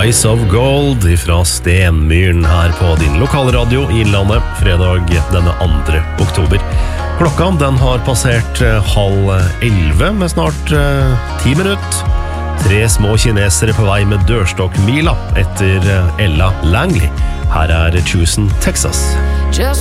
Eyes of Gold fra Stenmyren her på din lokalradio i Innlandet, fredag denne 2. oktober. Klokka den har passert 10:30 med snart 10 minutter. 3 små kinesere på vei med dørstokkmila etter Ella Langley. Her er Tucson, Texas. Just